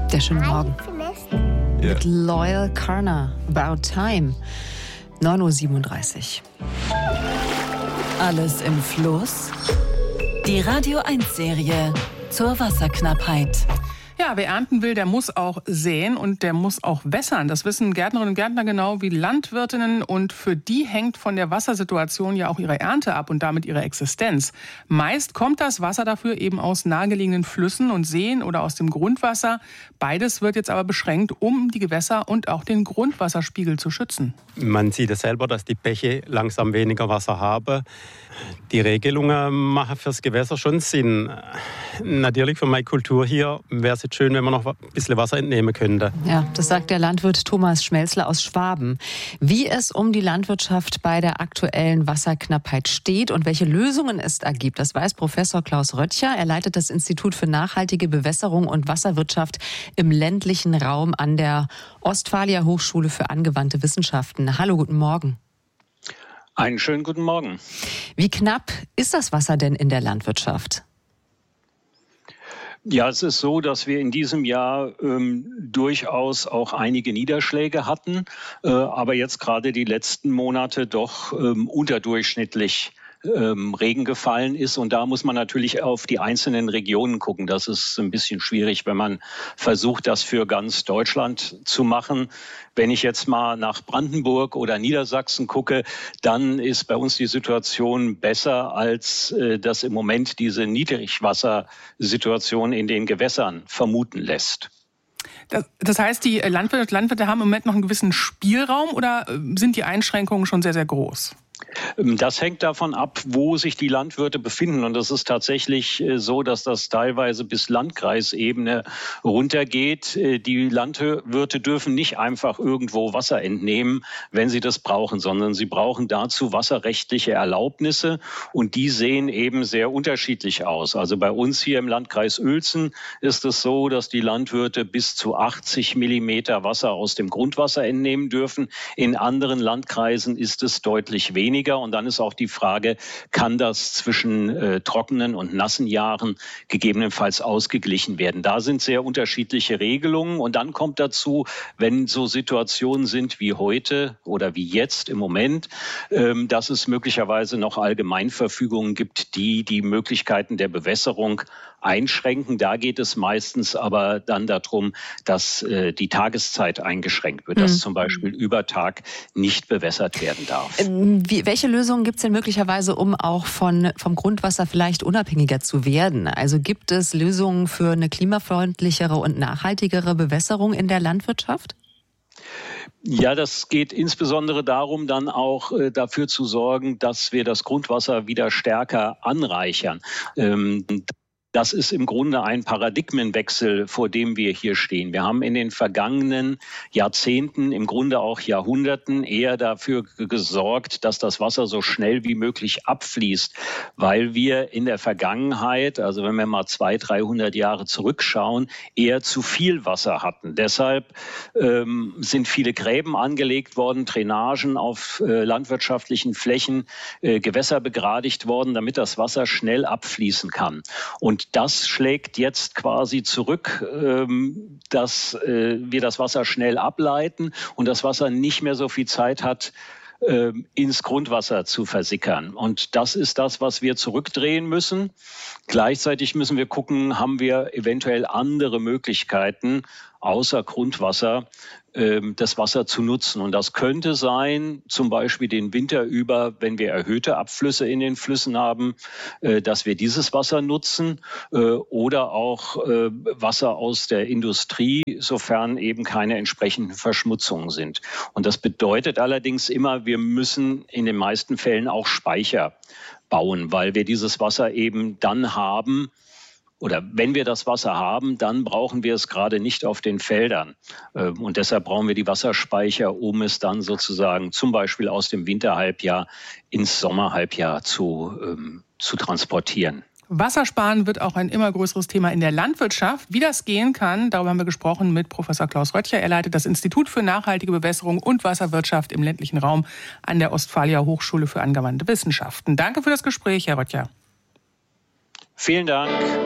Der schönen Morgen. Ja. Mit Loyal Carner, About Time. 9:37 Uhr. Alles im Fluss? Die Radio 1 Serie zur Wasserknappheit. Ja, wer ernten will, der muss auch säen und der muss auch wässern. Das wissen Gärtnerinnen und Gärtner genau wie Landwirtinnen. Und für die hängt von der Wassersituation ja auch ihre Ernte ab und damit ihre Existenz. Meist kommt das Wasser dafür eben aus nahegelegenen Flüssen und Seen oder aus dem Grundwasser. Beides wird jetzt aber beschränkt, um die Gewässer und auch den Grundwasserspiegel zu schützen. Man sieht es selber, dass die Bäche langsam weniger Wasser haben. Die Regelungen machen fürs Gewässer schon Sinn. Natürlich für meine Kultur hier wäre es jetzt schön, wenn man noch ein bisschen Wasser entnehmen könnte. Ja, das sagt der Landwirt Thomas Schmelzler aus Schwaben. Wie es um die Landwirtschaft bei der aktuellen Wasserknappheit steht und welche Lösungen es da gibt, das weiß Professor Klaus Röttcher. Er leitet das Institut für nachhaltige Bewässerung und Wasserwirtschaft im ländlichen Raum an der Ostfalia Hochschule für angewandte Wissenschaften. Hallo, guten Morgen. Einen schönen guten Morgen. Wie knapp ist das Wasser denn in der Landwirtschaft? Ja, es ist so, dass wir in diesem Jahr durchaus auch einige Niederschläge hatten, aber jetzt gerade die letzten Monate doch unterdurchschnittlich Regen gefallen ist. Und da muss man natürlich auf die einzelnen Regionen gucken. Das ist ein bisschen schwierig, wenn man versucht, das für ganz Deutschland zu machen. Wenn ich jetzt mal nach Brandenburg oder Niedersachsen gucke, dann ist bei uns die Situation besser, als das im Moment diese Niedrigwassersituation in den Gewässern vermuten lässt. Das heißt, die Landwirte haben im Moment noch einen gewissen Spielraum oder sind die Einschränkungen schon sehr, sehr groß? Das hängt davon ab, wo sich die Landwirte befinden. Und es ist tatsächlich so, dass das teilweise bis Landkreisebene runtergeht. Die Landwirte dürfen nicht einfach irgendwo Wasser entnehmen, wenn sie das brauchen, sondern sie brauchen dazu wasserrechtliche Erlaubnisse. Und die sehen eben sehr unterschiedlich aus. Also bei uns hier im Landkreis Uelzen ist es so, dass die Landwirte bis zu 80 Millimeter Wasser aus dem Grundwasser entnehmen dürfen. In anderen Landkreisen ist es deutlich weniger. Und dann ist auch die Frage, kann das zwischen trockenen und nassen Jahren gegebenenfalls ausgeglichen werden? Da sind sehr unterschiedliche Regelungen. Und dann kommt dazu, wenn so Situationen sind wie heute oder wie jetzt im Moment, dass es möglicherweise noch Allgemeinverfügungen gibt, die die Möglichkeiten der Bewässerung einschränken. Da geht es meistens aber dann darum, dass die Tageszeit eingeschränkt wird, dass zum Beispiel über Tag nicht bewässert werden darf. Welche Lösungen gibt es denn möglicherweise, um auch vom Grundwasser vielleicht unabhängiger zu werden? Also gibt es Lösungen für eine klimafreundlichere und nachhaltigere Bewässerung in der Landwirtschaft? Ja, das geht insbesondere darum, dann auch dafür zu sorgen, dass wir das Grundwasser wieder stärker anreichern. Das ist im Grunde ein Paradigmenwechsel, vor dem wir hier stehen. Wir haben in den vergangenen Jahrzehnten, im Grunde auch Jahrhunderten eher dafür gesorgt, dass das Wasser so schnell wie möglich abfließt, weil wir in der Vergangenheit, also wenn wir mal 200, 300 Jahre zurückschauen, eher zu viel Wasser hatten. Deshalb sind viele Gräben angelegt worden, Drainagen auf landwirtschaftlichen Flächen, Gewässer begradigt worden, damit das Wasser schnell abfließen kann. Und das schlägt jetzt quasi zurück, dass wir das Wasser schnell ableiten und das Wasser nicht mehr so viel Zeit hat, ins Grundwasser zu versickern. Und das ist das, was wir zurückdrehen müssen. Gleichzeitig müssen wir gucken, haben wir eventuell andere Möglichkeiten, außer Grundwasser, das Wasser zu nutzen. Und das könnte sein, zum Beispiel den Winter über, wenn wir erhöhte Abflüsse in den Flüssen haben, dass wir dieses Wasser nutzen oder auch Wasser aus der Industrie, sofern eben keine entsprechenden Verschmutzungen sind. Und das bedeutet allerdings immer, wir müssen in den meisten Fällen auch Speicher bauen, weil wir dieses Wasser eben dann haben, oder wenn wir das Wasser haben, dann brauchen wir es gerade nicht auf den Feldern. Und deshalb brauchen wir die Wasserspeicher, um es dann sozusagen zum Beispiel aus dem Winterhalbjahr ins Sommerhalbjahr zu transportieren. Wassersparen wird auch ein immer größeres Thema in der Landwirtschaft. Wie das gehen kann, darüber haben wir gesprochen mit Professor Klaus Röttcher. Er leitet das Institut für nachhaltige Bewässerung und Wasserwirtschaft im ländlichen Raum an der Ostfalia Hochschule für angewandte Wissenschaften. Danke für das Gespräch, Herr Röttcher. Vielen Dank.